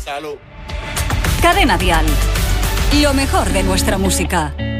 Salud. Cadena Dial. Lo mejor de nuestra música.